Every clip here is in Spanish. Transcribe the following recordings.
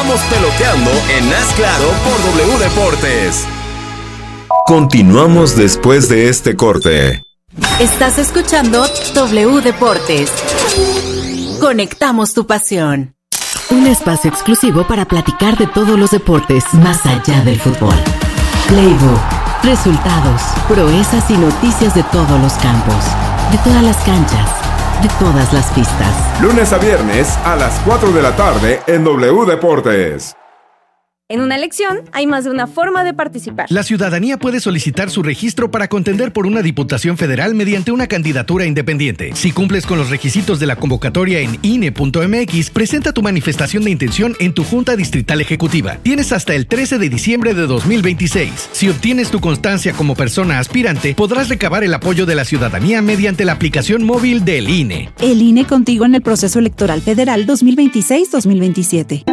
Estamos peloteando en Haz Claro por W Deportes. Continuamos después de este corte. Estás escuchando W Deportes. Conectamos tu pasión. Un espacio exclusivo para platicar de todos los deportes más allá del fútbol. Playbook, resultados, proezas y noticias de todos los campos, de todas las canchas, de todas las pistas. Lunes a viernes a las 4 de la tarde en W Deportes. En una elección hay más de una forma de participar. La ciudadanía puede solicitar su registro para contender por una diputación federal mediante una candidatura independiente. Si cumples con los requisitos de la convocatoria en INE.mx, presenta tu manifestación de intención en tu Junta Distrital Ejecutiva. Tienes hasta el 13 de diciembre de 2026. Si obtienes tu constancia como persona aspirante, podrás recabar el apoyo de la ciudadanía mediante la aplicación móvil del INE. El INE contigo en el proceso electoral federal 2026-2027.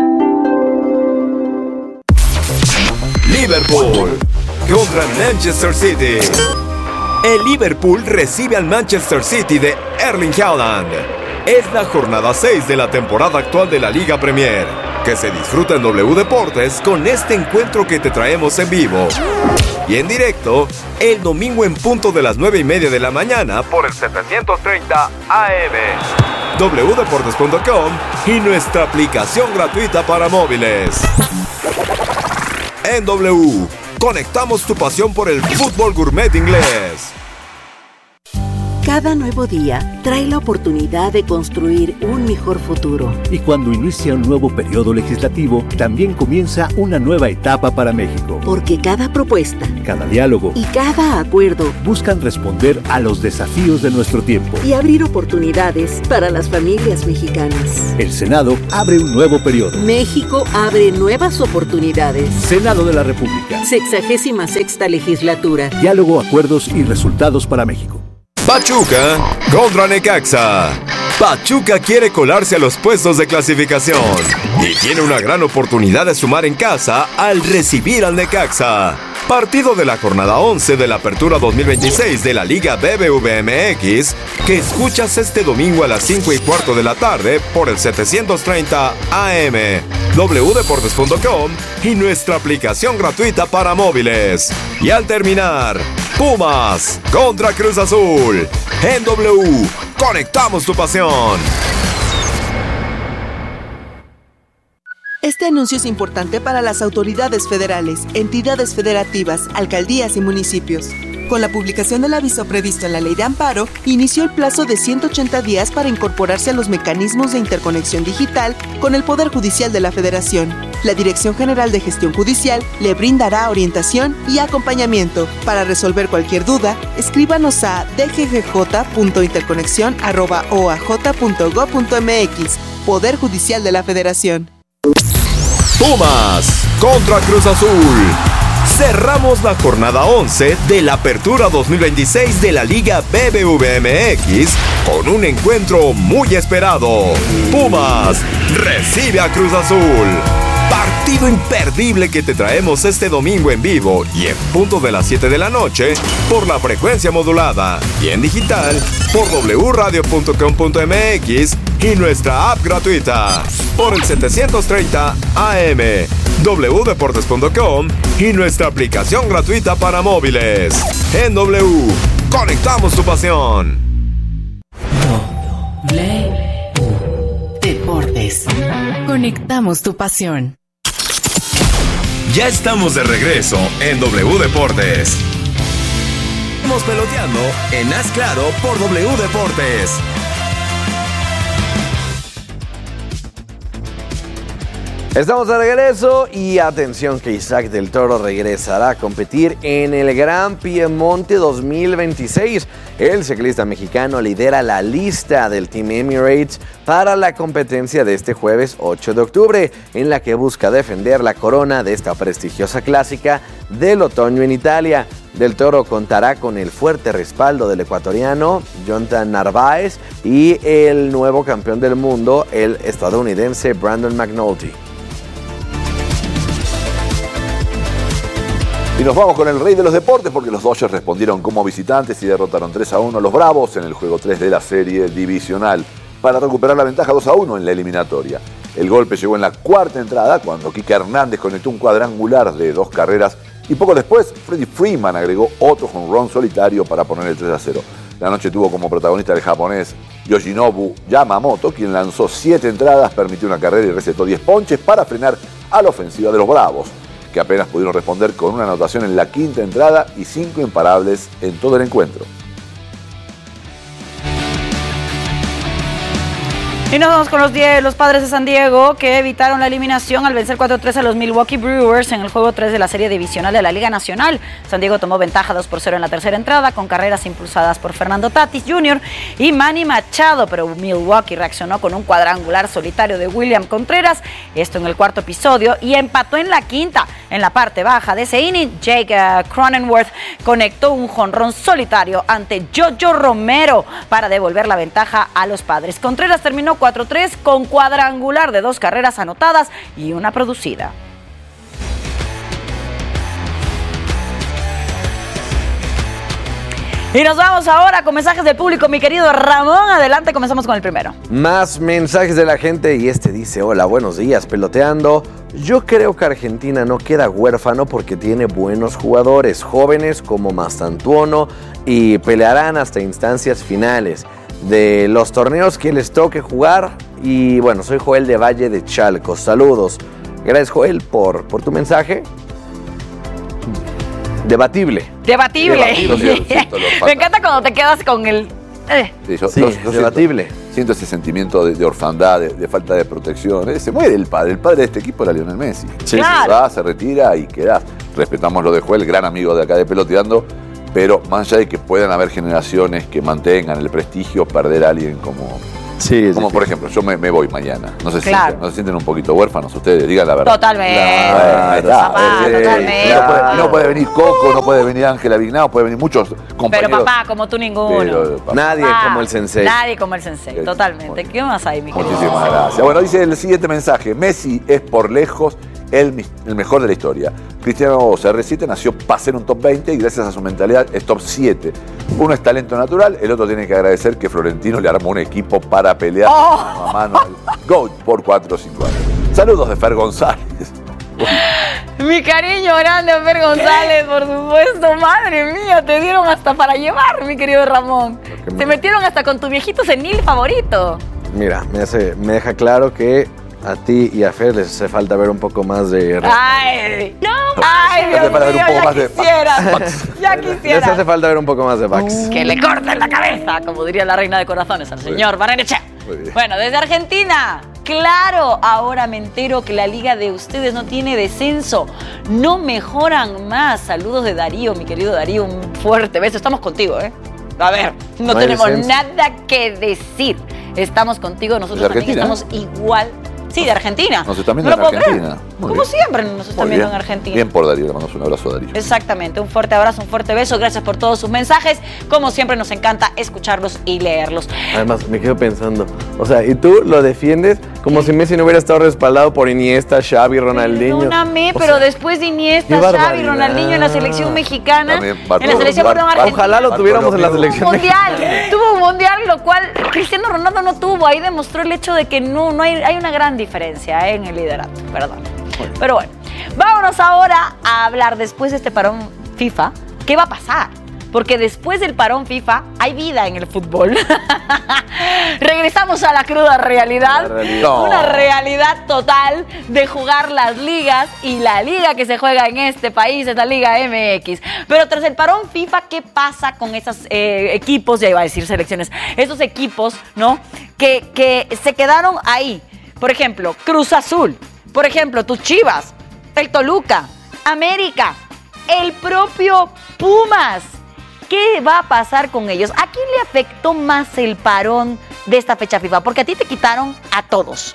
Liverpool contra Manchester City. El Liverpool recibe al Manchester City de Erling Haaland. Es la jornada 6 de la temporada actual de la Liga Premier, que se disfruta en W Deportes con este encuentro que te traemos en vivo y en directo el domingo en punto de las 9:30 de la mañana por el 730 AM, wdeportes.com y nuestra aplicación gratuita para móviles. En W, conectamos tu pasión por el fútbol gourmet inglés. Cada nuevo día trae la oportunidad de construir un mejor futuro. Y cuando inicia un nuevo periodo legislativo, también comienza una nueva etapa para México. Porque cada propuesta, cada diálogo y cada acuerdo buscan responder a los desafíos de nuestro tiempo y abrir oportunidades para las familias mexicanas. El Senado abre un nuevo periodo. México abre nuevas oportunidades. Senado de la República. 66ª legislatura. Diálogo, acuerdos y resultados para México. Pachuca contra Necaxa. Pachuca quiere colarse a los puestos de clasificación y tiene una gran oportunidad de sumar en casa al recibir al Necaxa. Partido de la jornada 11 de la Apertura 2026 de la Liga BBVA MX, que escuchas este domingo a las 5:15 de la tarde por el 730 AM, wdeportes.com y nuestra aplicación gratuita para móviles. Y al terminar, Pumas contra Cruz Azul. En W, conectamos tu pasión. Este anuncio es importante para las autoridades federales, entidades federativas, alcaldías y municipios. Con la publicación del aviso previsto en la Ley de Amparo, inició el plazo de 180 días para incorporarse a los mecanismos de interconexión digital con el Poder Judicial de la Federación. La Dirección General de Gestión Judicial le brindará orientación y acompañamiento. Para resolver cualquier duda, escríbanos a dggj.interconexion@oaj.gov.mx. Poder Judicial de la Federación. Pumas contra Cruz Azul. Cerramos la jornada 11 de la Apertura 2026 de la Liga BBVA MX con un encuentro muy esperado. Pumas recibe a Cruz Azul. Partido imperdible que te traemos este domingo en vivo y en punto de las 7 de la noche por la frecuencia modulada y en digital por wradio.com.mx y nuestra app gratuita por el 730 AM, wdeportes.com y nuestra aplicación gratuita para móviles. En W, conectamos tu pasión. W Deportes. Conectamos tu pasión. Ya estamos de regreso en W Deportes. Estamos peloteando en Haz Claro por W Deportes. Estamos de regreso y atención que Isaac del Toro regresará a competir en el Gran Piemonte 2026. El ciclista mexicano lidera la lista del Team Emirates para la competencia de este jueves 8 de octubre, en la que busca defender la corona de esta prestigiosa clásica del otoño en Italia. Del Toro contará con el fuerte respaldo del ecuatoriano Jonathan Narváez y el nuevo campeón del mundo, el estadounidense Brandon McNulty. Y nos vamos con el rey de los deportes porque los Dodgers respondieron como visitantes y derrotaron 3-1 a los Bravos en el juego 3 de la serie divisional para recuperar la ventaja 2-1 en la eliminatoria. El golpe llegó en la cuarta entrada cuando Kike Hernández conectó un cuadrangular de 2 carreras y poco después Freddie Freeman agregó otro jonrón solitario para poner el 3-0. La noche tuvo como protagonista el japonés Yoshinobu Yamamoto, quien lanzó 7 entradas, permitió una carrera y recetó 10 ponches para frenar a la ofensiva de los Bravos, que apenas pudieron responder con una anotación en la quinta entrada y 5 imparables en todo el encuentro. Y nos vamos con los Padres de San Diego, que evitaron la eliminación al vencer 4-3 a los Milwaukee Brewers en el juego 3 de la serie divisional de la Liga Nacional. San Diego tomó ventaja 2-0 en la tercera entrada, con carreras impulsadas por Fernando Tatis Jr. y Manny Machado, pero Milwaukee reaccionó con un cuadrangular solitario de William Contreras, esto en el cuarto episodio, y empató en la quinta. En la parte baja de ese inning, Jake Cronenworth conectó un jonrón solitario ante Jojo Romero para devolver la ventaja a los Padres. Contreras terminó 4-3 con cuadrangular de 2 carreras anotadas y una producida. Y nos vamos ahora con mensajes del público, mi querido Ramón. Adelante, comenzamos con el primero. Más mensajes de la gente y este dice: hola, buenos días, peloteando. Yo creo que Argentina no queda huérfano porque tiene buenos jugadores, jóvenes como Mastantuono, y pelearán hasta instancias finales de los torneos que les toque jugar. Y bueno, soy Joel de Valle de Chalco. Saludos. Gracias, Joel, por tu mensaje. Debatible. Me encanta cuando te quedas con el... Sí, debatible. Siento ese sentimiento de orfandad, de falta de protección. Se muere el padre de este equipo era Lionel Messi. Sí. Claro. Se va, se retira y quedás. Respetamos lo de Joel, gran amigo de acá de Peloteando, pero más allá de que puedan haber generaciones que mantengan el prestigio, perder a alguien como por ejemplo, yo me voy mañana. ¿No se sienten un poquito huérfanos ustedes? Digan la verdad. Totalmente. Totalmente. No puede venir Coco, no puede venir Ángela Vignao, puede venir muchos compañeros. Pero papá, como tú ninguno. Nadie como el sensei. Nadie como el sensei, totalmente. ¿Qué más hay, mi querido? Muchísimas gracias. Bueno, dice el siguiente mensaje. Messi es por lejos el mejor de la historia. Cristiano CR7 nació para ser un top 20 y gracias a su mentalidad es top 7. Uno es talento natural, el otro tiene que agradecer que Florentino le armó un equipo para pelear mano a mano al GOAT por 4 o 5 años. Saludos de Fer González. Mi cariño grande a Fer González, por supuesto. Madre mía, te dieron hasta para llevar, mi querido Ramón. Se metieron hasta con tu viejito senil favorito. Mira, me deja claro que a ti y a Fer les hace falta ver un poco más de... ¡Ay! ¡No! ¡Ay, Dios mío! Ya quisiera. Les hace falta ver un poco más de Bax. Que le corten la cabeza, como diría la reina de corazones, al señor Barrenechea. Bueno, desde Argentina. Claro, ahora me entero que la liga de ustedes no tiene descenso. No mejoran más. Saludos de Darío, mi querido Darío. Un fuerte beso. Estamos contigo, ¿eh? A ver, no tenemos nada que decir. Estamos contigo. Nosotros también estamos igual. Sí, de Argentina. Nos están viendo en Argentina. Como siempre nos están viendo en Argentina. Bien por Darío, le mandamos un abrazo a Darío. Exactamente, un fuerte abrazo, un fuerte beso. Gracias por todos sus mensajes. Como siempre nos encanta escucharlos y leerlos. Además, me quedo pensando, o sea, y tú lo defiendes como si Messi no hubiera estado respaldado por Iniesta, Xavi, Ronaldinho. Perdóname, pero después de Iniesta, Xavi, Ronaldinho en la selección mexicana, en la selección argentina. Ojalá lo tuviéramos en la selección mundial. Tuvo un mundial, lo cual Cristiano Ronaldo no tuvo. Ahí demostró el hecho de que no hay una gran diferencia en el liderato. Perdón. Pero bueno, vámonos ahora a hablar después de este parón FIFA. ¿Qué va a pasar? Porque después del parón FIFA hay vida en el fútbol. Regresamos a la cruda realidad. Una realidad total de jugar las ligas, y la liga que se juega en este país es la Liga MX. Pero tras el parón FIFA, ¿qué pasa con esos equipos? Ya iba a decir selecciones. Esos equipos, ¿no? Que se quedaron ahí. Por ejemplo, Cruz Azul. Por ejemplo, tus Chivas, el Toluca, América, el propio Pumas. ¿Qué va a pasar con ellos? ¿A quién le afectó más el parón de esta fecha FIFA? Porque a ti te quitaron a todos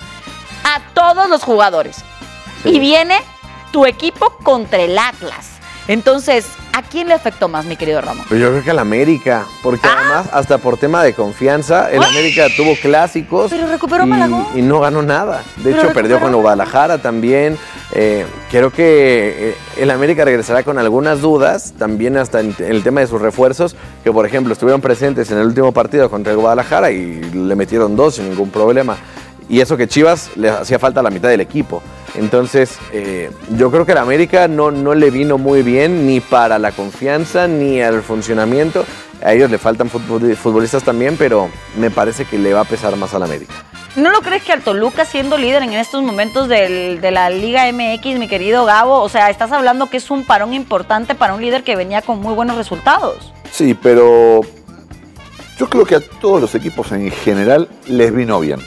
los jugadores. Sí. Y viene tu equipo contra el Atlas. Entonces, ¿a quién le afectó más, mi querido Ramón? Pues yo creo que al América, porque además, hasta por tema de confianza, el América tuvo clásicos. Pero recuperó Malagón. Y no ganó nada. De hecho, perdió con Guadalajara también. Creo que el América regresará con algunas dudas, también hasta en el tema de sus refuerzos, que por ejemplo estuvieron presentes en el último partido contra el Guadalajara y le metieron 2 sin ningún problema. Y eso que Chivas le hacía falta a la mitad del equipo. Entonces, yo creo que a la América no le vino muy bien ni para la confianza ni al funcionamiento. A ellos le faltan futbolistas también, pero me parece que le va a pesar más a la América. ¿No lo crees que al Toluca, siendo líder en estos momentos de la Liga MX, mi querido Gabo, o sea, estás hablando que es un parón importante para un líder que venía con muy buenos resultados? Sí, pero yo creo que a todos los equipos en general les vino bien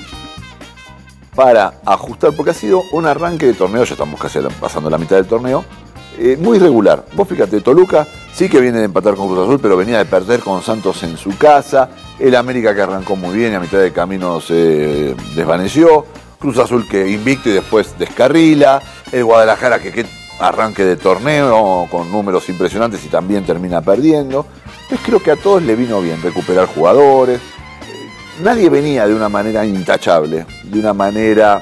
para ajustar, porque ha sido un arranque de torneo, ya estamos casi pasando la mitad del torneo, muy irregular. Vos fíjate, Toluca sí que viene de empatar con Cruz Azul, pero venía de perder con Santos en su casa. El América, que arrancó muy bien y a mitad de camino se desvaneció. Cruz Azul, que invicto y después descarrila. El Guadalajara, que arranque de torneo con números impresionantes y también termina perdiendo. Entonces creo que a todos le vino bien recuperar jugadores. Nadie venía de una manera intachable, de una manera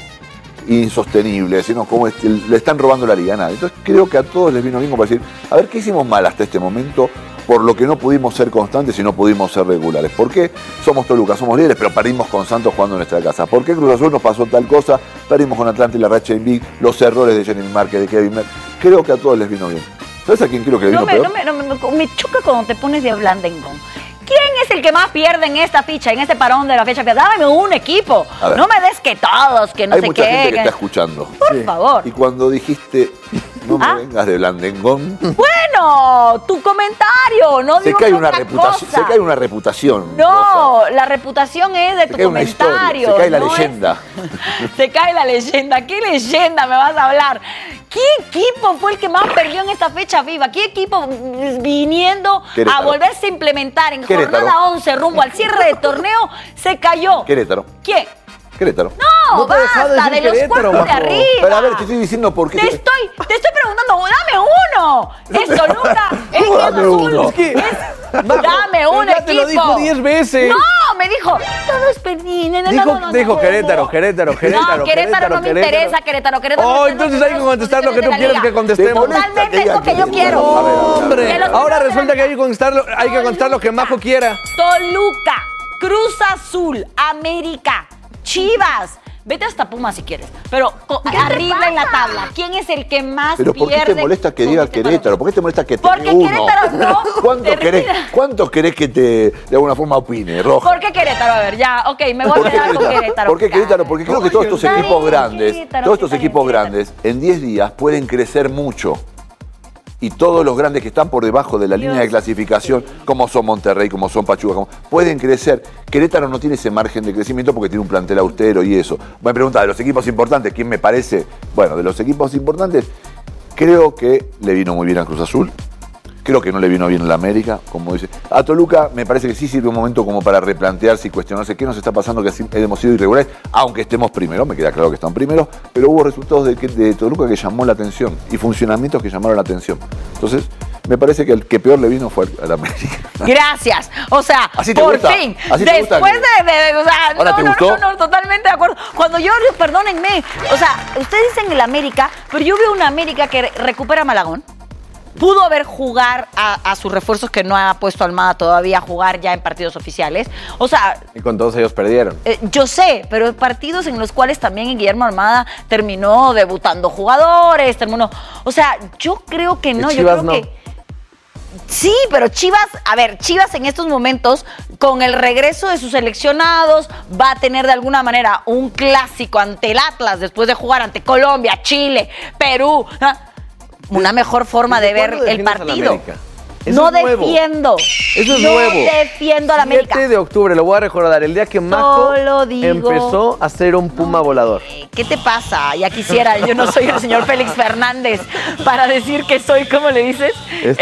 insostenible, sino como le están robando la liga a nadie. Entonces creo que a todos les vino bien como para decir, a ver, ¿qué hicimos mal hasta este momento? Por lo que no pudimos ser constantes y no pudimos ser regulares. ¿Por qué somos Toluca? Somos líderes, pero perdimos con Santos jugando en nuestra casa. ¿Por qué Cruz Azul nos pasó tal cosa? Perdimos con Atlante y la racha Invicta, los errores de Jenny Márquez, de Kevin Mer. Creo que a todos les vino bien. ¿Sabes a quién creo que le vino peor? Me choca cuando te pones de Blandengón. ¿Quién es el que más pierde en esta ficha, en este parón de la fecha? Dame un equipo. No me des que todos, que no sé qué. Hay mucha gente que está escuchando. Por favor. Y cuando dijiste, no me vengas de Blandengón. Bueno, tu comentario, no digo otra cosa. Se cae una reputación. No, Rosa. La reputación es de tu comentario. Se cae la leyenda. Se cae la leyenda. ¿Qué leyenda me vas a hablar? ¿Qué equipo fue el que más perdió en esta fecha viva? ¿Qué equipo viniendo a volverse a implementar en jornada 11 rumbo al cierre de torneo se cayó? Querétaro. ¿Quién? Querétaro. No, basta, de los cuartos de arriba. Pero a ver, te estoy diciendo por qué. Te estoy preguntando, dame uno. Es Toluca, es Cruz Azul. Dame un equipo. Te lo dijo 10 veces. No, me dijo, todo es perdido. Dijo Querétaro. No, Querétaro no me interesa, Querétaro. Oh, entonces hay que contestar lo que tú quieres que contestemos. Totalmente es lo que yo quiero. Hombre, ahora resulta que hay que contestar lo que Majo quiera. Toluca, Cruz Azul, América, Chivas. Vete hasta Pumas si quieres, pero arriba en la tabla. ¿Quién es el que más pierde? ¿Pero por qué te molesta que diga Querétaro? ¿Por qué te molesta que te Porque Querétaro no. ¿Cuánto querés que te de alguna forma opine, Roja? ¿Por qué Querétaro? A ver, ya, ok, me voy a quedar con Querétaro. ¿Por qué Querétaro? Porque creo que todos estos equipos grandes en 10 días pueden crecer mucho. Y todos los grandes que están por debajo de la línea de clasificación, como son Monterrey, como son Pachuca, pueden crecer. Querétaro no tiene ese margen de crecimiento porque tiene un plantel austero y eso. Me pregunta, de los equipos importantes, ¿quién me parece? Bueno, de los equipos importantes, creo que le vino muy bien a Cruz Azul. Creo que no le vino bien a la América, como dice. A Toluca me parece que sí sirve un momento como para replantearse y cuestionarse qué nos está pasando, que hemos sido irregulares, aunque estemos primeros, me queda claro que están primeros, pero hubo resultados de Toluca que llamó la atención y funcionamientos que llamaron la atención. Entonces, me parece que el que peor le vino fue a la América. Gracias. O sea, por fin. Después o sea, ¿ahora te gustó? No, totalmente de acuerdo. Cuando yo, perdónenme, o sea, ustedes dicen el América, pero yo veo una América que recupera a Malagón. Pudo haber jugar a sus refuerzos que no ha puesto Almada todavía a jugar ya en partidos oficiales. O sea... Y con todos ellos perdieron. Yo sé, pero partidos en los cuales también Guillermo Almada terminó debutando jugadores, O sea, yo creo que no. Yo creo que... Sí, pero Chivas en estos momentos, con el regreso de sus seleccionados, va a tener de alguna manera un clásico ante el Atlas después de jugar ante Colombia, Chile, Perú... Una mejor forma de ver el partido. No defiendo. Eso es nuevo. No defiendo a la América. 7 de octubre, lo voy a recordar, el día que Majo empezó a ser un puma volador. ¿Qué te pasa? Ya quisiera, yo no soy el señor Félix Fernández para decir que soy, ¿cómo le dices?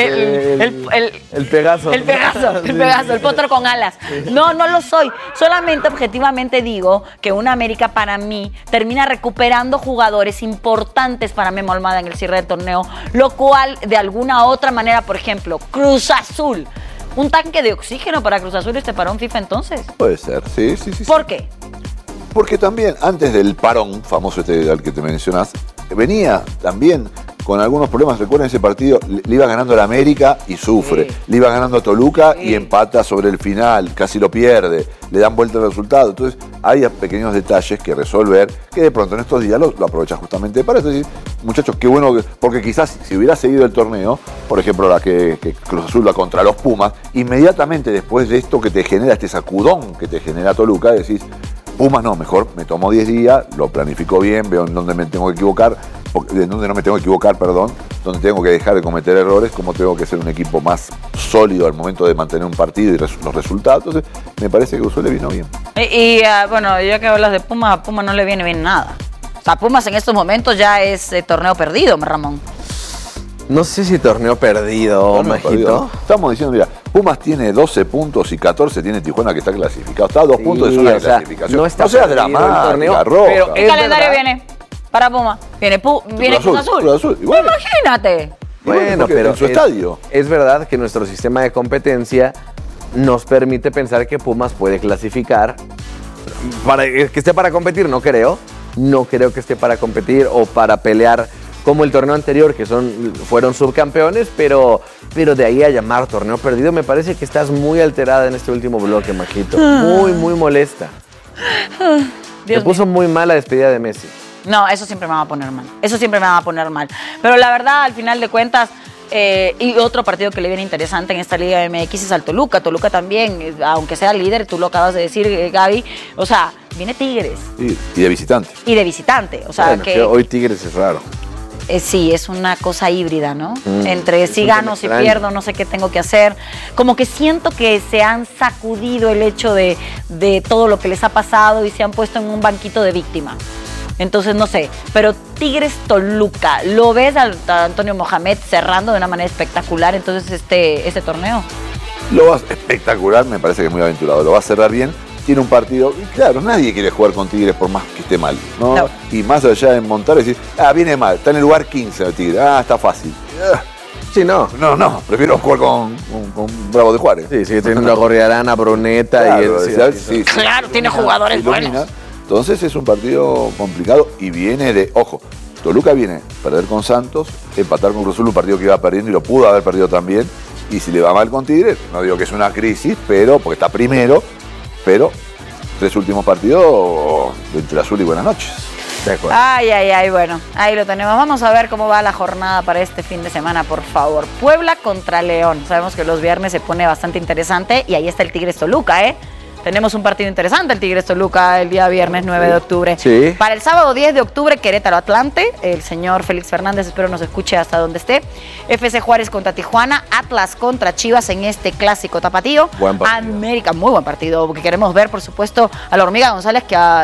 El Pegaso. El Pegaso, el potro con alas. No lo soy. Solamente objetivamente digo que una América para mí termina recuperando jugadores importantes para Memo Almada en el cierre del torneo, lo cual de alguna otra manera, por ejemplo, Cruz Azul. ¿Un tanque de oxígeno para Cruz Azul este parón FIFA entonces? Puede ser, sí. ¿Por qué? Porque también, antes del parón famoso al que te mencionás, venía también con algunos problemas. Recuerden ese partido, le iba ganando el América y sufre. Le iba ganando a Toluca y empata sobre el final, casi lo pierde. Le dan vuelta el resultado. Entonces, hay pequeños detalles que resolver que de pronto en estos días lo aprovechas justamente para eso. Muchachos, qué bueno, porque quizás si hubiera seguido el torneo, por ejemplo, la que Cruz Azul va contra los Pumas, inmediatamente después de esto que te genera, este sacudón que te genera Toluca, decís, Pumas no, mejor me tomo 10 días, lo planifico bien, veo en dónde me tengo que equivocar, en dónde no me tengo que equivocar, perdón, dónde tengo que dejar de cometer errores, cómo tengo que ser un equipo más sólido al momento de mantener un partido y los resultados. Entonces, me parece que Uso le vino bien. Bueno, ya que hablas de Pumas, a Pumas no le viene bien nada. O sea, Pumas en estos momentos ya es torneo perdido, Ramón. No sé si torneo perdido, Majito. Estamos diciendo, mira, Pumas tiene 12 puntos y 14 tiene Tijuana, que está clasificado. Está a 2 puntos de zona de clasificación. No está seas dramática, Roja. Pero el calendario viene para Pumas. Viene Cruz Azul. Imagínate. Bueno, pero en su estadio. Es verdad que nuestro sistema de competencia nos permite pensar que Pumas puede clasificar. Para que esté para competir, no creo. No creo que esté para competir o para pelear como el torneo anterior, que fueron subcampeones, pero de ahí a llamar torneo perdido, me parece que estás muy alterada en este último bloque, Majito. Muy, muy molesta. Te puso muy mal la despedida de Messi. No, eso siempre me va a poner mal. Pero la verdad, al final de cuentas, y otro partido que le viene interesante en esta Liga MX es al Toluca. Toluca también, aunque sea líder, tú lo acabas de decir, Gaby, o sea, viene Tigres. Y de visitante. O sea, bueno, que hoy Tigres es raro. Sí, es una cosa híbrida, ¿no? Entre si gano, si pierdo, no sé qué tengo que hacer. Como que siento que se han sacudido el hecho de todo lo que les ha pasado y se han puesto en un banquito de víctima. Entonces, no sé, pero Tigres-Toluca, ¿lo ves a Antonio Mohamed cerrando de una manera espectacular entonces este torneo? Lo va espectacular, me parece que es muy aventurado. Lo va a cerrar bien. Tiene un partido, y claro, nadie quiere jugar con Tigres por más que esté mal, ¿no? Y más allá de montar, decir, viene mal, está en el lugar 15 de Tigres, está fácil. Sí, no, prefiero jugar con Bravo de Juárez. Sí, tiene a Gorriarán, a Bruneta. Claro, claro, tiene jugadores buenos. Entonces es un partido complicado y viene de, ojo, Toluca viene a perder con Santos, empatar con Cruz Azul, un partido que iba perdiendo y lo pudo haber perdido también. Y si le va mal con Tigres, no digo que es una crisis, pero porque está primero, pero 3 últimos partidos de entre azul y buenas noches. De acuerdo. Bueno, ahí lo tenemos. Vamos a ver cómo va la jornada para este fin de semana, por favor. Puebla contra León. Sabemos que los viernes se pone bastante interesante y ahí está el Tigres Toluca, Tenemos un partido interesante, el Tigres Toluca, el día viernes 9 de octubre. Sí. Para el sábado 10 de octubre, Querétaro Atlante. El señor Félix Fernández, espero nos escuche hasta donde esté. FC Juárez contra Tijuana. Atlas contra Chivas en este clásico tapatío. Buen partido. América, muy buen partido, porque queremos ver, por supuesto, a la Hormiga González,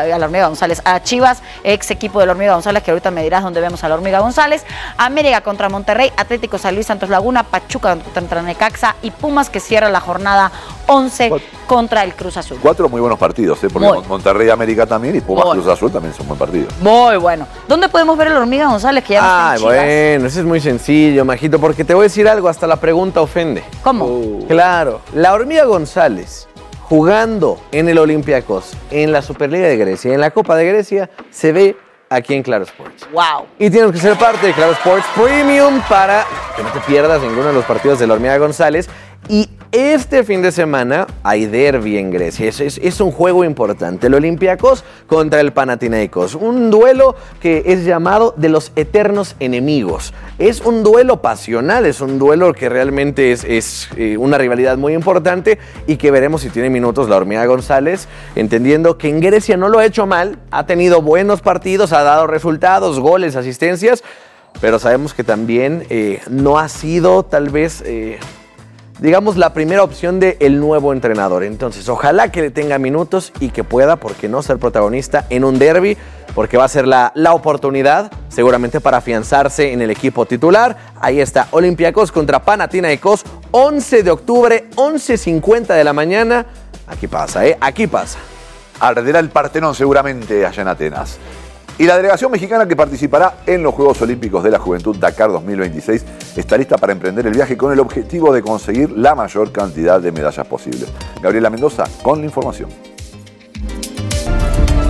a Chivas, ex equipo de la Hormiga González, que ahorita me dirás dónde vemos a la Hormiga González. América contra Monterrey, Atlético San Luis Santos Laguna, Pachuca contra Necaxa y Pumas, que cierra la jornada 11 contra el Cruz Azul. 4 muy buenos partidos, porque Monterrey América también y Pumas Cruz Azul también son buen partidos. Muy bueno. ¿Dónde podemos ver a la Hormiga González, que ya no está en Chivas? Bueno, eso es muy sencillo, Majito, porque te voy a decir algo, hasta la pregunta ofende. ¿Cómo? Claro, la Hormiga González, jugando en el Olympiacos, en la Superliga de Grecia, en la Copa de Grecia, se ve aquí en Claro Sports. ¡Wow! Y tienes que ser parte de Claro Sports Premium para que no te pierdas ninguno de los partidos de la Hormiga González. Y este fin de semana hay derbi en Grecia. Es un juego importante. El Olympiacos contra el Panathinaikos. Un duelo que es llamado de los eternos enemigos. Es un duelo pasional, es un duelo que realmente es una rivalidad muy importante y que veremos si tiene minutos la Hormiga González, entendiendo que en Grecia no lo ha hecho mal, ha tenido buenos partidos, ha dado resultados, goles, asistencias, pero sabemos que también no ha sido tal vez... digamos, la primera opción del nuevo entrenador. Entonces, ojalá que le tenga minutos y que pueda, ¿por qué no?, ser protagonista en un derbi, porque va a ser la oportunidad, seguramente, para afianzarse en el equipo titular. Ahí está, Olympiacos contra Panathinaikos, 11 de octubre, 11:50 de la mañana. Aquí pasa, Aquí pasa. Arderá el Partenón seguramente allá en Atenas. Y la delegación mexicana que participará en los Juegos Olímpicos de la Juventud Dakar 2026 está lista para emprender el viaje con el objetivo de conseguir la mayor cantidad de medallas posible. Gabriela Mendoza con la información.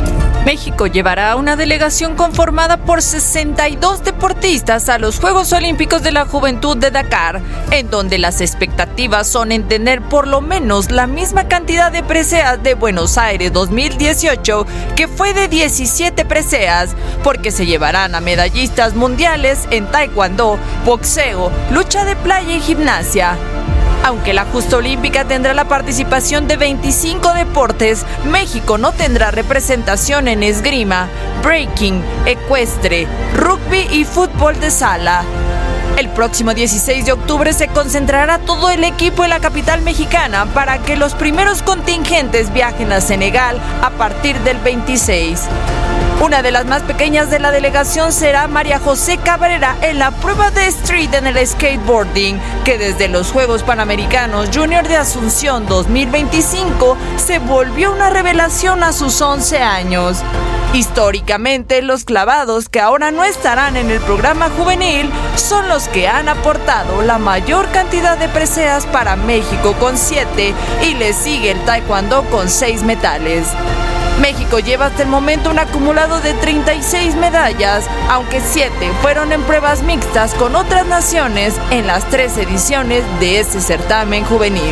México llevará una delegación conformada por 62 deportistas a los Juegos Olímpicos de la Juventud de Dakar, en donde las expectativas son en tener por lo menos la misma cantidad de preseas de Buenos Aires 2018, que fue de 17 preseas, porque se llevarán a medallistas mundiales en taekwondo, boxeo, lucha de playa y gimnasia. Aunque la justa olímpica tendrá la participación de 25 deportes, México no tendrá representación en esgrima, breaking, ecuestre, rugby y fútbol de sala. El próximo 16 de octubre se concentrará todo el equipo en la capital mexicana para que los primeros contingentes viajen a Senegal a partir del 26. Una de las más pequeñas de la delegación será María José Cabrera en la prueba de street en el skateboarding, que desde los Juegos Panamericanos Junior de Asunción 2025 se volvió una revelación a sus 11 años. Históricamente, los clavados, que ahora no estarán en el programa juvenil, son los que han aportado la mayor cantidad de preseas para México con 7 y le sigue el taekwondo con 6 metales. México lleva hasta el momento un acumulado de 36 medallas, aunque 7 fueron en pruebas mixtas con otras naciones en las 3 ediciones de este certamen juvenil.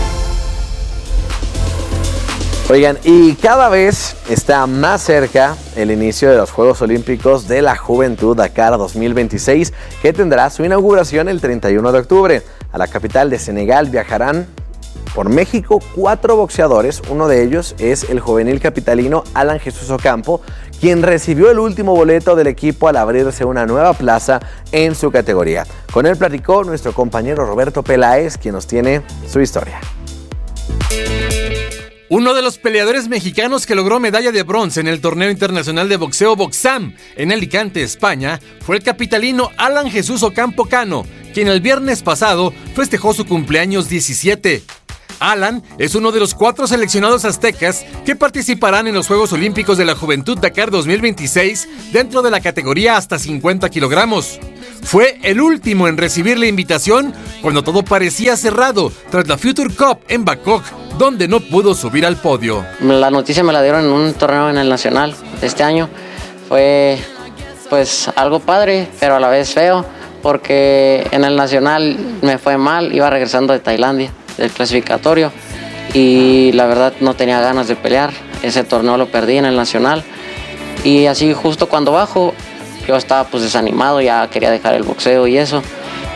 Oigan, y cada vez está más cerca el inicio de los Juegos Olímpicos de la Juventud Dakar 2026, que tendrá su inauguración el 31 de octubre. A la capital de Senegal viajarán por México 4 boxeadores. Uno de ellos es el juvenil capitalino Alan Jesús Ocampo, quien recibió el último boleto del equipo al abrirse una nueva plaza en su categoría. Con él platicó nuestro compañero Roberto Peláez, quien nos tiene su historia. Uno de los peleadores mexicanos que logró medalla de bronce en el torneo internacional de boxeo Boxam en Alicante, España, fue el capitalino Alan Jesús Ocampo Cano, quien el viernes pasado festejó su cumpleaños 17. Alan es uno de los 4 seleccionados aztecas que participarán en los Juegos Olímpicos de la Juventud Dakar 2026 dentro de la categoría hasta 50 kilogramos. Fue el último en recibir la invitación cuando todo parecía cerrado tras la Future Cup en Bangkok, donde no pudo subir al podio. La noticia me la dieron en un torneo en el Nacional de este año. Fue pues algo padre, pero a la vez feo, porque en el Nacional me fue mal, iba regresando de Tailandia, del clasificatorio, y la verdad no tenía ganas de pelear. Ese torneo lo perdí en el Nacional, y así justo cuando bajo, yo estaba pues desanimado, ya quería dejar el boxeo y eso,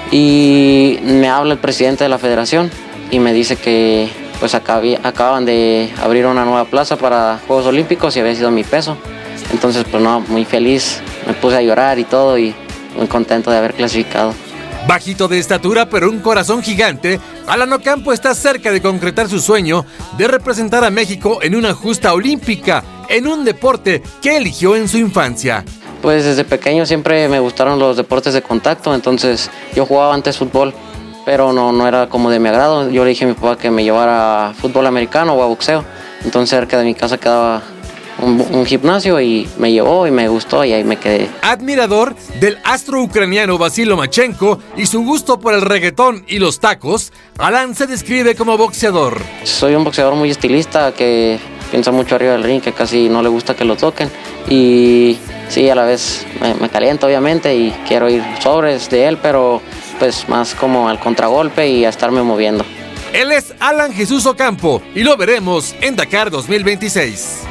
y me habla el presidente de la federación y me dice que pues acaban de abrir una nueva plaza para Juegos Olímpicos y había sido mi peso. Entonces pues no, muy feliz, me puse a llorar y todo, y muy contento de haber clasificado. Bajito de estatura, pero un corazón gigante, Alan Ocampo está cerca de concretar su sueño de representar a México en una justa olímpica, en un deporte que eligió en su infancia. Pues desde pequeño siempre me gustaron los deportes de contacto, entonces yo jugaba antes fútbol, pero no era como de mi agrado. Yo le dije a mi papá que me llevara a fútbol americano o a boxeo, entonces cerca de mi casa quedaba un gimnasio y me llevó y me gustó y ahí me quedé. Admirador del astro ucraniano Vasil Lomachenko y su gusto por el reggaetón y los tacos, Alan se describe como boxeador. Soy un boxeador muy estilista que piensa mucho arriba del ring, que casi no le gusta que lo toquen, y sí, a la vez me calienta obviamente y quiero ir sobres de él, pero pues más como al contragolpe y a estarme moviendo. Él es Alan Jesús Ocampo y lo veremos en Dakar 2026.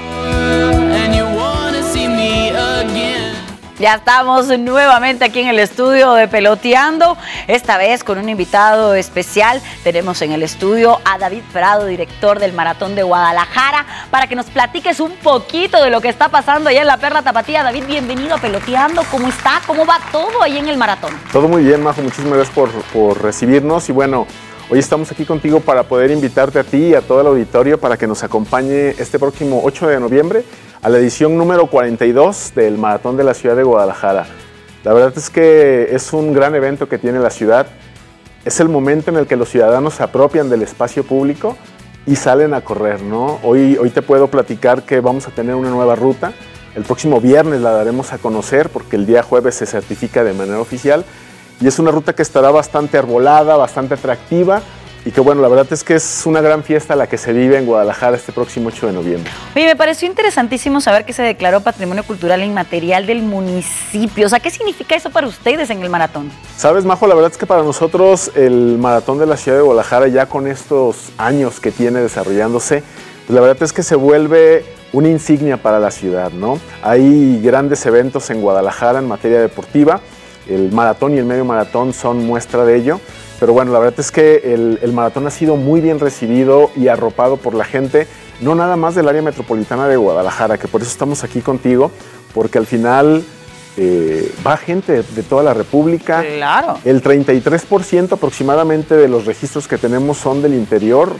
Ya estamos nuevamente aquí en el estudio de Peloteando, esta vez con un invitado especial. Tenemos en el estudio a David Prado, director del Maratón de Guadalajara, para que nos platiques un poquito de lo que está pasando allá en la Perla Tapatía. David, bienvenido a Peloteando. ¿Cómo está? ¿Cómo va todo ahí en el maratón? Todo muy bien, Majo. Muchísimas gracias por recibirnos. Y bueno, hoy estamos aquí contigo para poder invitarte a ti y a todo el auditorio para que nos acompañe este próximo 8 de noviembre a la edición número 42 del Maratón de la Ciudad de Guadalajara. La verdad es que es un gran evento que tiene la ciudad. Es el momento en el que los ciudadanos se apropian del espacio público y salen a correr, ¿no? Hoy te puedo platicar que vamos a tener una nueva ruta. El próximo viernes la daremos a conocer porque el día jueves se certifica de manera oficial. Y es una ruta que estará bastante arbolada, bastante atractiva, y que bueno, la verdad es que es una gran fiesta la que se vive en Guadalajara este próximo 8 de noviembre. Oye, me pareció interesantísimo saber que se declaró Patrimonio Cultural Inmaterial del municipio. O sea, ¿qué significa eso para ustedes en el maratón? Sabes, Majo, la verdad es que para nosotros el maratón de la ciudad de Guadalajara, ya con estos años que tiene desarrollándose, pues la verdad es que se vuelve una insignia para la ciudad, ¿no? Hay grandes eventos en Guadalajara en materia deportiva, el maratón y el medio maratón son muestra de ello. Pero bueno, la verdad es que el maratón ha sido muy bien recibido y arropado por la gente, no nada más del área metropolitana de Guadalajara, que por eso estamos aquí contigo, porque al final va gente de toda la República. Claro. El 33% aproximadamente de los registros que tenemos son del interior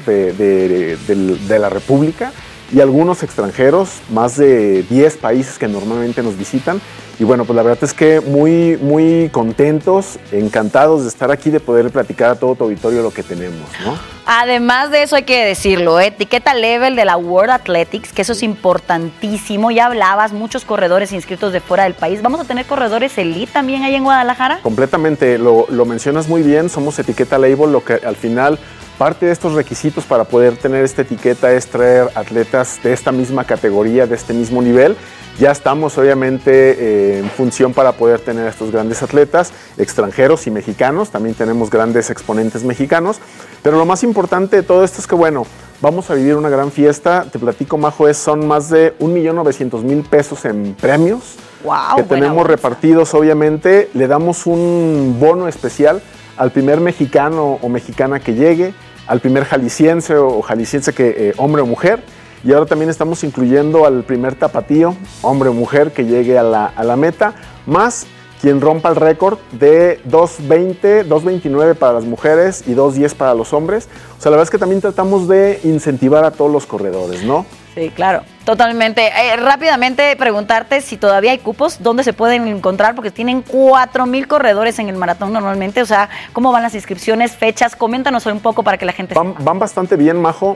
de la República y algunos extranjeros, más de 10 países que normalmente nos visitan. Y bueno, pues la verdad es que muy, muy contentos, encantados de estar aquí, de poder platicar a todo tu auditorio lo que tenemos, ¿no? Además de eso hay que decirlo, etiqueta level de la World Athletics, que eso es importantísimo. Ya hablabas, muchos corredores inscritos de fuera del país. ¿Vamos a tener corredores elite también ahí en Guadalajara? Completamente, lo mencionas muy bien, somos etiqueta label, lo que al final... Parte de estos requisitos para poder tener esta etiqueta es traer atletas de esta misma categoría, de este mismo nivel. Ya estamos obviamente en función para poder tener a estos grandes atletas, extranjeros y mexicanos. También tenemos grandes exponentes mexicanos. Pero lo más importante de todo esto es que, bueno, vamos a vivir una gran fiesta. Te platico, Majo, son más de 1,900,000 pesos en premios. Wow, que tenemos repartidos, obviamente. Le damos un bono especial al primer mexicano o mexicana que llegue, al primer jalisciense o jalisciense que hombre o mujer, y ahora también estamos incluyendo al primer tapatío, hombre o mujer, que llegue a la meta, más quien rompa el récord de 2:20, 2:29 para las mujeres y 2:10 para los hombres. O sea, la verdad es que también tratamos de incentivar a todos los corredores, ¿no? Sí, claro, totalmente. Rápidamente preguntarte si todavía hay cupos, ¿dónde se pueden encontrar? Porque tienen 4,000 corredores en el maratón normalmente. O sea, ¿cómo van las inscripciones, fechas? Coméntanos un poco para que la gente sepa. Van bastante bien, Majo.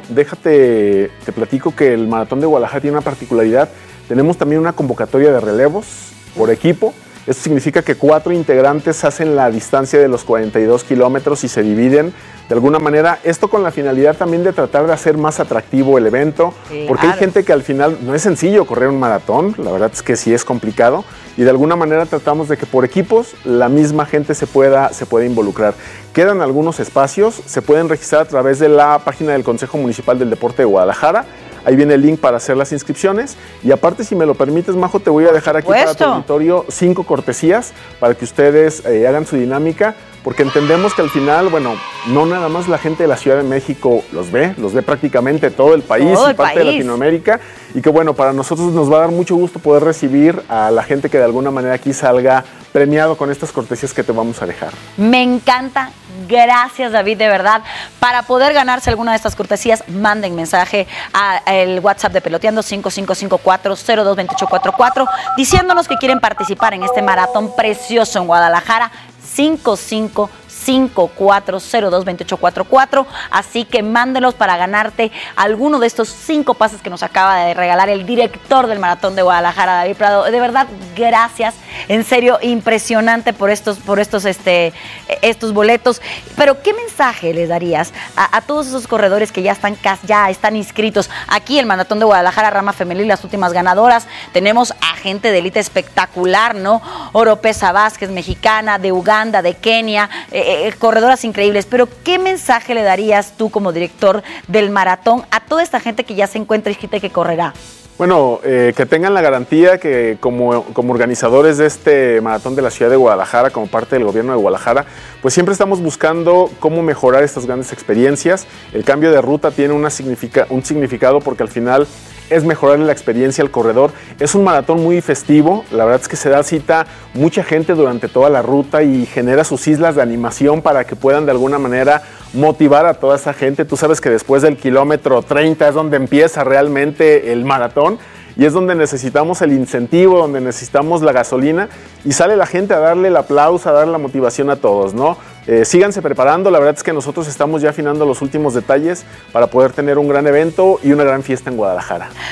Te platico que el maratón de Guadalajara tiene una particularidad. Tenemos también una convocatoria de relevos por equipo. Esto significa que 4 integrantes hacen la distancia de los 42 kilómetros y se dividen de alguna manera. Esto con la finalidad también de tratar de hacer más atractivo el evento, porque hay gente que al final no es sencillo correr un maratón, la verdad es que sí es complicado, y de alguna manera tratamos de que por equipos la misma gente se pueda involucrar. Quedan algunos espacios, se pueden registrar a través de la página del Consejo Municipal del Deporte de Guadalajara. Ahí viene el link para hacer las inscripciones. Y aparte, si me lo permites, Majo, te voy a dejar aquí para tu auditorio 5 cortesías para que ustedes hagan su dinámica, porque entendemos que al final, bueno, no nada más la gente de la Ciudad de México los ve prácticamente todo el país y parte de Latinoamérica. Y que bueno, para nosotros nos va a dar mucho gusto poder recibir a la gente que de alguna manera aquí salga premiado con estas cortesías que te vamos a dejar. Me encanta. Gracias, David, de verdad. Para poder ganarse alguna de estas cortesías, manden mensaje al WhatsApp de Peloteando 5554-022844 diciéndonos que quieren participar en este maratón precioso en Guadalajara. 5554-022844. Así que mándelos para ganarte alguno de estos 5 pases que nos acaba de regalar el director del Maratón de Guadalajara, David Prado. De verdad, gracias. En serio, impresionante por estos boletos. Pero, ¿qué mensaje les darías a todos esos corredores que ya están inscritos? Aquí el Maratón de Guadalajara, rama femenil, las últimas ganadoras. Tenemos a gente de élite espectacular, ¿no? Oropesa Vázquez, mexicana, de Uganda, de Kenia, corredoras increíbles. Pero, ¿qué mensaje le darías tú como director del maratón a toda esta gente que ya se encuentra inscrita y que correrá? Bueno, que tengan la garantía que como organizadores de este maratón de la ciudad de Guadalajara, como parte del gobierno de Guadalajara, pues siempre estamos buscando cómo mejorar estas grandes experiencias. El cambio de ruta tiene un significado porque al final es mejorar la experiencia al corredor. Es un maratón muy festivo, la verdad es que se da cita mucha gente durante toda la ruta y genera sus islas de animación para que puedan de alguna manera motivar a toda esa gente. Tú sabes que después del kilómetro 30 es donde empieza realmente el maratón y es donde necesitamos el incentivo, donde necesitamos la gasolina y sale la gente a darle el aplauso, a darle la motivación a todos, ¿no? Síganse preparando, la verdad es que nosotros estamos ya afinando los últimos detalles para poder tener un gran evento y una gran fiesta en Guadalajara.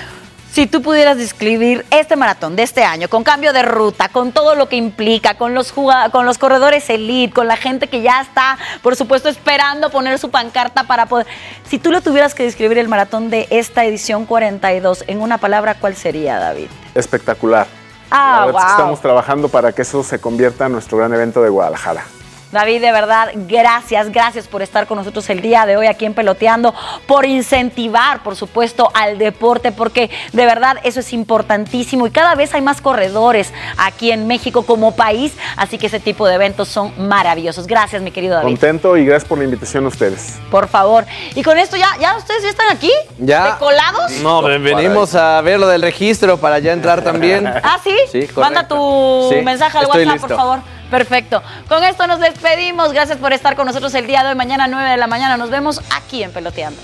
Si tú pudieras describir este maratón de este año, con cambio de ruta, con todo lo que implica, con los corredores elite, con la gente que ya está, por supuesto, esperando poner su pancarta para poder... Si tú le tuvieras que describir el maratón de esta edición 42 en una palabra, ¿cuál sería, David? Espectacular. La verdad es que estamos trabajando para que eso se convierta en nuestro gran evento de Guadalajara. David, de verdad, gracias por estar con nosotros el día de hoy aquí en Peloteando, por incentivar, por supuesto, al deporte, porque de verdad eso es importantísimo y cada vez hay más corredores aquí en México como país, así que ese tipo de eventos son maravillosos. Gracias, mi querido David. Contento y gracias por la invitación a ustedes. Por favor. Y con esto ya ustedes ya están aquí, ¿ya colados? No, venimos a ver lo del registro para ya entrar también. ¿Ah, sí? Sí, correcto. Manda tu mensaje al WhatsApp, listo. por favor. Perfecto. Con esto nos despedimos. Gracias por estar con nosotros el día de hoy. Mañana 9 de la mañana nos vemos aquí en Peloteando.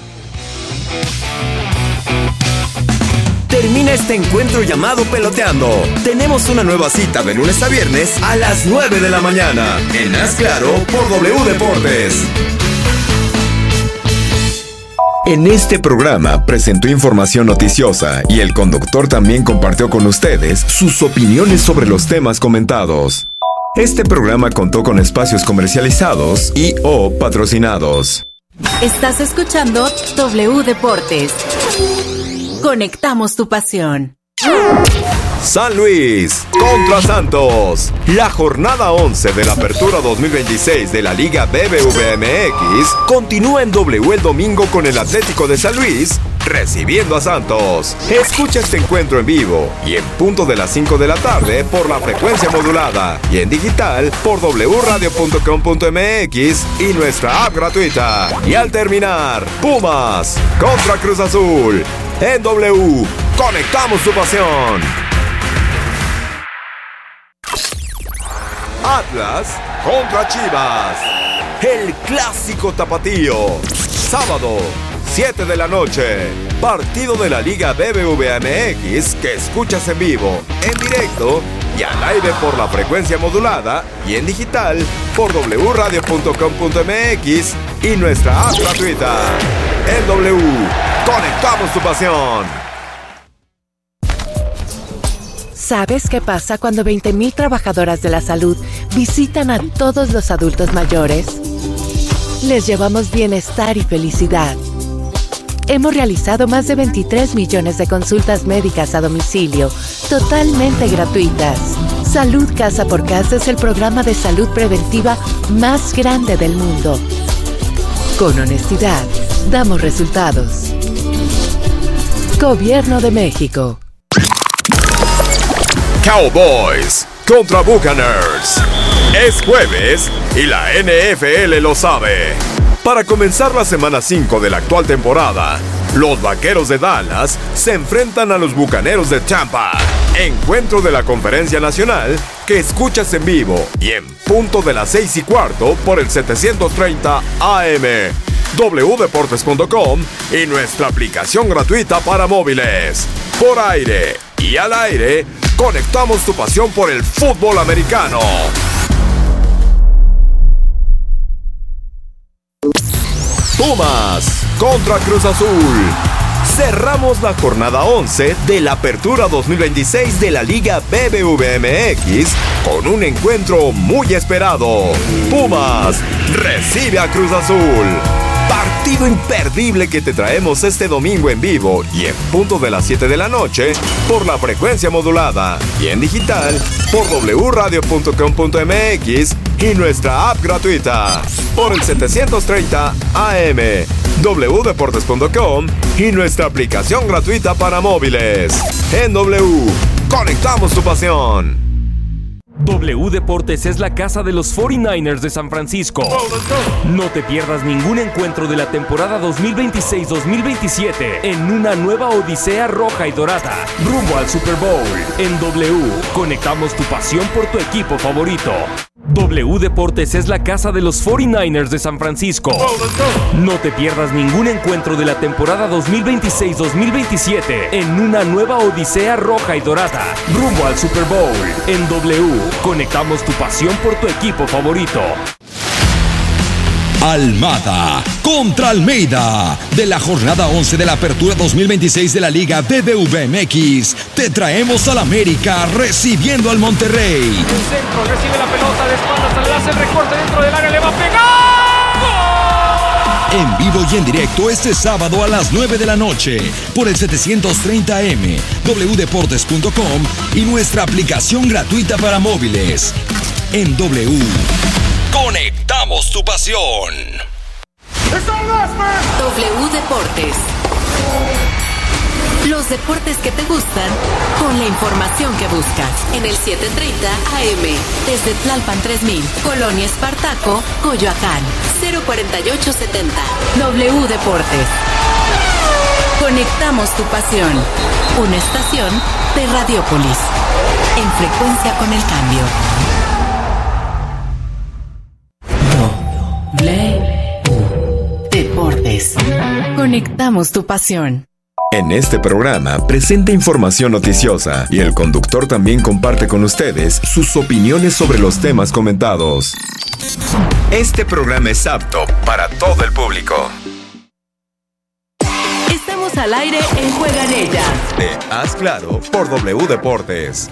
Termina este encuentro llamado Peloteando. Tenemos una nueva cita de lunes a viernes a las 9 de la mañana. En Haz Claro por W Deportes. En este programa presentó información noticiosa y el conductor también compartió con ustedes sus opiniones sobre los temas comentados. Este programa contó con espacios comercializados y o patrocinados. Estás escuchando W Deportes. Conectamos tu pasión. San Luis contra Santos. La jornada 11 de la Apertura 2026 de la Liga BBVA MX continúa en W el domingo con el Atlético de San Luis recibiendo a Santos. Escucha este encuentro en vivo y en punto de las 5 de la tarde por la frecuencia modulada y en digital por wradio.com.mx y nuestra app gratuita. Y al terminar, Pumas contra Cruz Azul. En W, conectamos tu pasión. Atlas contra Chivas. El clásico tapatío. Sábado, 7 de la noche. Partido de la Liga BBVA MX que escuchas en vivo, en directo y al aire por la frecuencia modulada y en digital por wradio.com.mx y nuestra app gratuita. En W, conectamos tu pasión. ¿Sabes qué pasa cuando 20,000 trabajadoras de la salud visitan a todos los adultos mayores? Les llevamos bienestar y felicidad. Hemos realizado más de 23 millones de consultas médicas a domicilio, totalmente gratuitas. Salud Casa por Casa es el programa de salud preventiva más grande del mundo. Con honestidad, damos resultados. Gobierno de México. Cowboys contra Buccaneers. Es jueves y la NFL lo sabe. Para comenzar la semana 5 de la actual temporada, los Vaqueros de Dallas se enfrentan a los Bucaneros de Tampa. Encuentro de la Conferencia Nacional que escuchas en vivo y en punto de las 6:15 por el 730 AM, wdeportes.com y nuestra aplicación gratuita para móviles. Por aire y al aire, conectamos tu pasión por el fútbol americano. Pumas contra Cruz Azul. Cerramos la jornada 11 de la Apertura 2026 de la Liga BBVA MX con un encuentro muy esperado. Pumas recibe a Cruz Azul. Partido imperdible que te traemos este domingo en vivo y en punto de las 7 de la noche por la frecuencia modulada y en digital por wradio.com.mx y nuestra app gratuita por el 730 AM, wdeportes.com y nuestra aplicación gratuita para móviles. En W, conectamos tu pasión. W Deportes es la casa de los 49ers de San Francisco. No te pierdas ningún encuentro de la temporada 2026-2027 en una nueva odisea roja y dorada, rumbo al Super Bowl. En W, conectamos tu pasión por tu equipo favorito. W Deportes es la casa de los 49ers de San Francisco. No te pierdas ningún encuentro de la temporada 2026-2027 en una nueva odisea roja y dorada, rumbo al Super Bowl. En W, conectamos tu pasión por tu equipo favorito. Almada contra Almeida. De la jornada 11 de la Apertura 2026 de la Liga BBVA MX, te traemos al América recibiendo al Monterrey. El centro, recibe la pelota de espaldas, al hace el recorte dentro del área, le va a pegar. En vivo y en directo este sábado a las 9 de la noche por el 730M, wdeportes.com y nuestra aplicación gratuita para móviles. En W, conectamos tu pasión. W Deportes. Los deportes que te gustan con la información que buscas. En el 730 AM, desde Tlalpan 3000, Colonia Espartaco, Coyoacán, 04870. W Deportes. Conectamos tu pasión. Una estación de Radiopolis. En frecuencia con el cambio. W Deportes. Conectamos tu pasión. En este programa presenta información noticiosa y el conductor también comparte con ustedes sus opiniones sobre los temas comentados. Este programa es apto para todo el público. Estamos al aire en Juegan Ellas. De Haz Claro por W Deportes.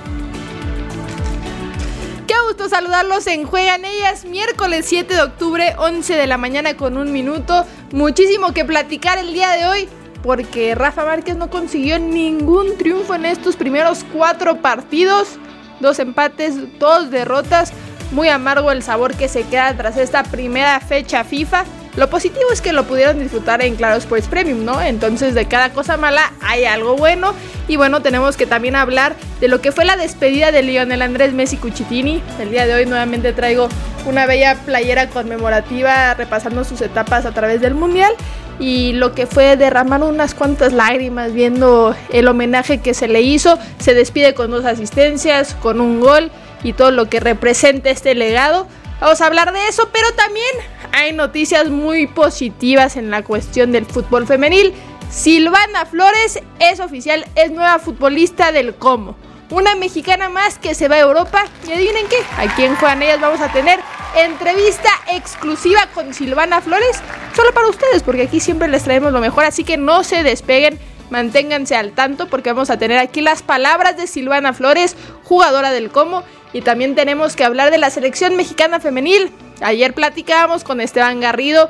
Qué gusto saludarlos en Juegan Ellas, miércoles 7 de octubre, 11 de la mañana con 1 minuto. Muchísimo que platicar el día de hoy, porque Rafa Márquez no consiguió ningún triunfo en estos primeros 4 partidos. 2 empates, 2 derrotas. Muy amargo el sabor que se queda tras esta primera fecha FIFA. Lo positivo es que lo pudieron disfrutar en Claro Sports Premium, ¿no? Entonces de cada cosa mala hay algo bueno. Y bueno, tenemos que también hablar de lo que fue la despedida de Lionel Andrés Messi Cucitini. El día de hoy nuevamente traigo una bella playera conmemorativa repasando sus etapas a través del Mundial. Y lo que fue derramar unas cuantas lágrimas viendo el homenaje que se le hizo. Se despide con 2 asistencias, con 1 gol y todo lo que representa este legado. Vamos a hablar de eso, pero también hay noticias muy positivas en la cuestión del fútbol femenil. Silvana Flores es oficial, es nueva futbolista del Como. Una mexicana más que se va a Europa. Y adivinen qué, aquí en Juegan Ellas vamos a tener entrevista exclusiva con Silvana Flores. Solo para ustedes, porque aquí siempre les traemos lo mejor. Así que no se despeguen, manténganse al tanto, porque vamos a tener aquí las palabras de Silvana Flores, jugadora del Como. Y también tenemos que hablar de la selección mexicana femenil. Ayer platicábamos con Esteban Garrido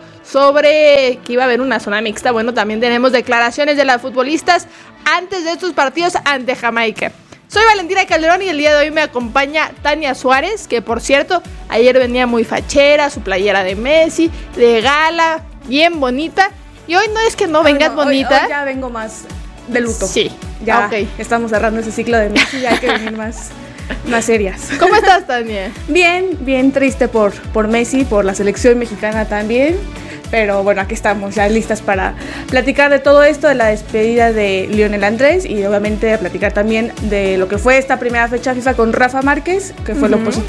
sobre que iba a haber una zona mixta. Bueno, también tenemos declaraciones de las futbolistas antes de estos partidos ante Jamaica. Soy Valentina Calderón y el día de hoy me acompaña Tania Suárez, que por cierto, ayer venía muy fachera, su playera de Messi, de gala, bien bonita. Y hoy no es que no vengas bonita. Hoy ya vengo más de luto. Sí, ya okay. Estamos cerrando ese ciclo de Messi, ya hay que venir más serias. ¿Cómo estás, Tania? Bien triste por Messi, por la selección mexicana también. Pero bueno, aquí estamos ya listas para platicar de todo esto, de la despedida de Lionel Andrés y obviamente platicar también de lo que fue esta primera fecha FIFA con Rafa Márquez, que fue lo positivo.